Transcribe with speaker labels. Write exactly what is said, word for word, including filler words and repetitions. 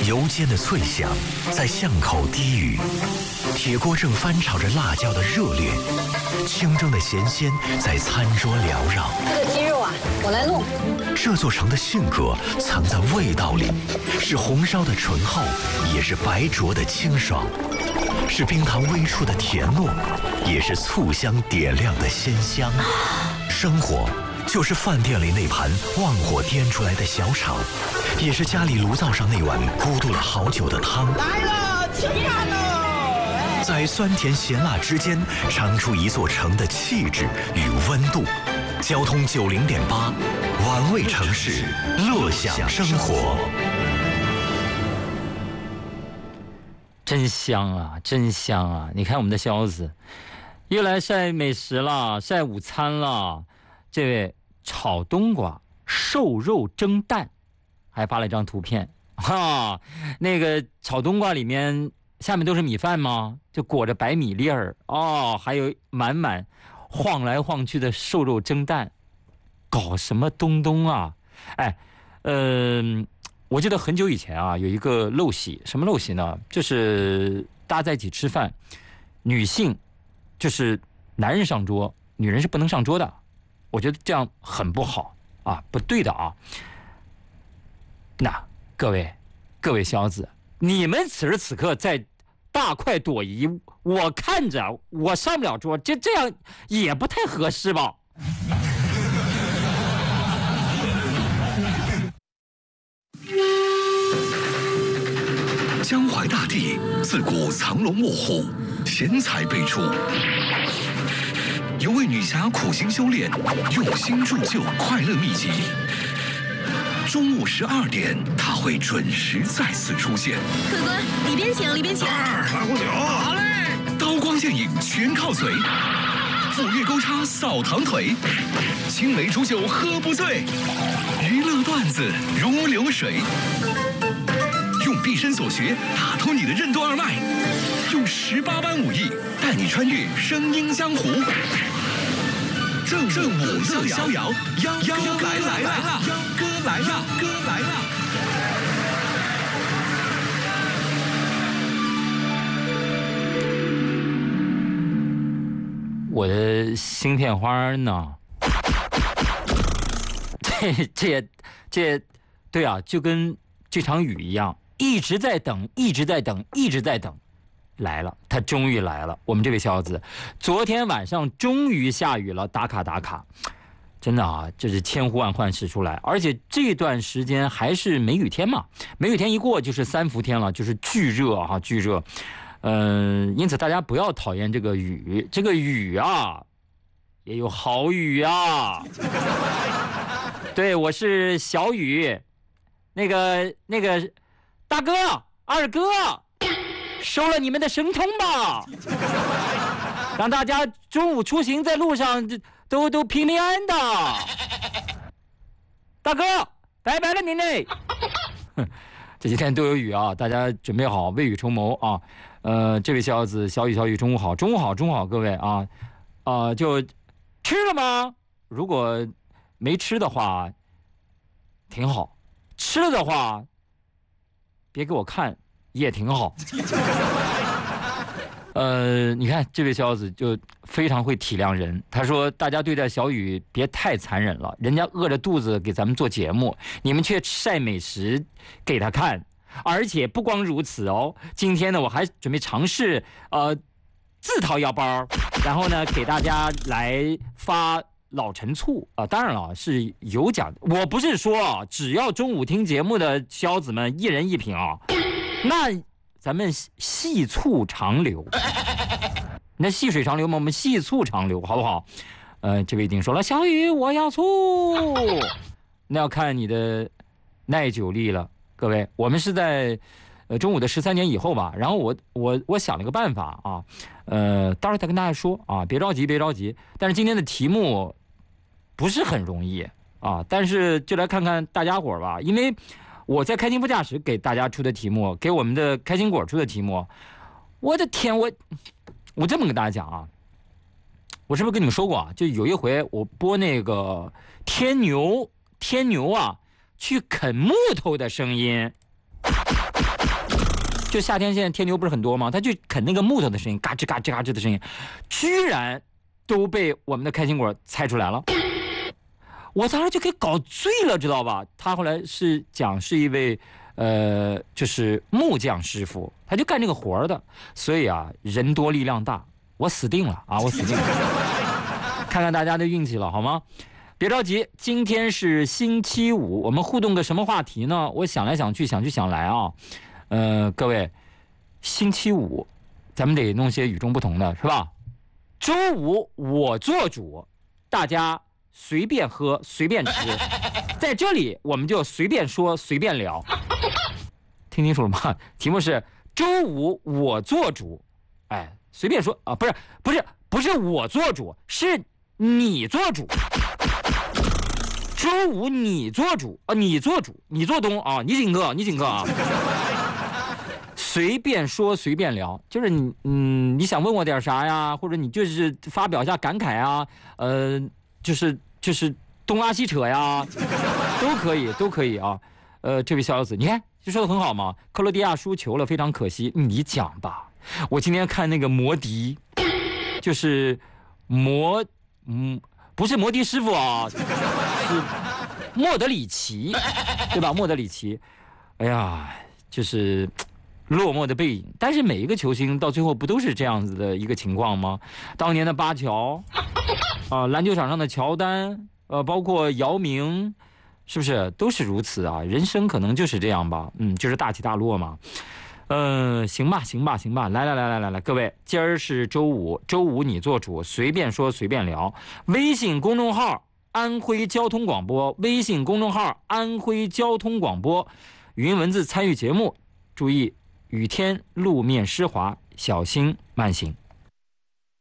Speaker 1: 油煎的脆香在巷口低语，铁锅正翻炒着辣椒的热烈，清蒸的咸鲜在餐桌缭绕。
Speaker 2: 这个鸡肉啊，我来弄。
Speaker 1: 这座城的性格藏在味道里，是红烧的醇厚，也是白灼的清爽，是冰糖微出的甜糯，也是醋香点亮的鲜香。生活就是饭店里那盘旺火颠出来的小炒，也是家里炉灶上那碗咕嘟了好久的汤。
Speaker 3: 来了，吃饭喽！
Speaker 1: 在酸甜咸辣之间，尝出一座城的气质与温度。交通九零点八，玩味城市，乐享生活。
Speaker 4: 真香啊，真香啊！你看我们的肖子，又来晒美食了，晒午餐了。这位炒冬瓜、瘦肉蒸蛋，还发了一张图片。哈，那个炒冬瓜里面下面都是米饭吗？就裹着白米粒儿哦，还有满满晃来晃去的瘦肉蒸蛋，搞什么东东啊？哎，嗯、呃，我记得很久以前啊，有一个陋习，什么陋习呢？就是大家在一起吃饭，女性就是男人上桌，女人是不能上桌的。我觉得这样很不好啊，不对的啊。那各位各位小子，你们此时此刻在大快朵颐，我看着我上不了桌，这这样也不太合适吧？
Speaker 1: 江淮大地自古藏龙卧虎，贤才辈出。有位女侠苦心修炼，用心铸就快乐秘籍。中午十二点，她会准时再次出现。
Speaker 5: 客官，里边请，里边请。
Speaker 3: 二拉壶酒，好嘞。
Speaker 1: 刀光剑影全靠嘴，斧钺钩叉扫堂腿，青梅煮酒喝不醉，娱乐段子如流水。用毕生所学打通你的任督二脉，用十八般武艺带你穿越声音江湖。正正午乐逍遥，幺幺哥来来了，幺哥来了，哥来了。
Speaker 4: 我的芯片花呢？这这这，对啊，就跟这场雨一样，一直在等，一直在等，一直在等。来了，他终于来了。我们这位小子，昨天晚上终于下雨了，打卡打卡，真的啊，这是千呼万唤始出来。而且这段时间还是梅雨天嘛，梅雨天一过就是三伏天了，就是巨热啊，巨热。嗯、呃，因此大家不要讨厌这个雨，这个雨啊，也有好雨啊。对，我是小雨，那个那个大哥、二哥。收了你们的神通吧，让大家中午出行在路上都都平平安安的。大哥，拜拜了您嘞！这几天都有雨啊，大家准备好，未雨绸缪啊。呃，这位小子，小雨小雨，中午好，中午好，中午好，各位啊，啊、呃，就吃了吗？如果没吃的话，挺好；吃了的话，别给我看。也挺好，呃，你看这位小子就非常会体谅人。他说：“大家对待小雨别太残忍了，人家饿着肚子给咱们做节目，你们却晒美食给他看。而且不光如此哦，今天呢我还准备尝试呃自掏腰包，然后呢给大家来发。”老陈醋啊、呃，当然了，是有奖。我不是说啊，只要中午听节目的小子们一人一瓶啊，那咱们细醋长流，那细水长流嘛，我们细醋长流，好不好？呃，这位已经说了，小雨我要醋，那要看你的耐久力了，各位。我们是在呃中午的十三点以后吧，然后我我我想了个办法啊，呃，到时候再跟大家说啊，别着急，别着急。但是今天的题目。不是很容易啊，但是就来看看大家伙吧，因为我在开心副驾驶给大家出的题目，给我们的开心果出的题目，我的天，我我这么跟大家讲啊，我是不是跟你们说过啊？就有一回我播那个天牛天牛啊去啃木头的声音， 就夏天现在天牛不是很多吗？他就啃那个木头的声音，嘎吱嘎吱嘎吱的声音，居然都被我们的开心果猜出来了。我当时就给搞醉了，知道吧？他后来是讲是一位呃，就是木匠师傅，他就干这个活的，所以啊，人多力量大，我死定了啊，我死定了。看看大家的运气了，好吗？别着急，今天是星期五，我们互动个什么话题呢？我想来想去，想去想来啊，呃，各位，星期五，咱们得弄些与众不同的，是吧？周五我做主，大家随便喝随便吃，在这里我们就随便说随便聊。听清楚了吗？题目是周五我做主，哎，随便说啊，不是不是不是我做主，是你做主。周五你做主啊，你做主，你做东啊，你请客，你请客啊。随便说随便聊，就是你嗯，你想问我点啥呀，或者你就是发表一下感慨啊，呃，就是就是东拉西扯呀，都可以都可以啊。呃，这位小友子，你看就说的很好嘛。克罗地亚输球了，非常可惜，你讲吧。我今天看那个摩迪，就是摩嗯。不是摩迪师傅啊，是莫德里奇，对吧？莫德里奇，哎呀，就是落寞的背影。但是每一个球星到最后不都是这样子的一个情况吗？当年的巴乔，啊，篮球场上的乔丹，呃，包括姚明，是不是都是如此啊？人生可能就是这样吧，嗯，就是大起大落嘛。呃，行吧，行吧，行吧，来来来来来来，各位，今儿是周五，周五你做主，随便说随便聊。微信公众号安徽交通广播，微信公众号安徽交通广播，语音文字参与节目，注意雨天路面湿滑，小心慢行。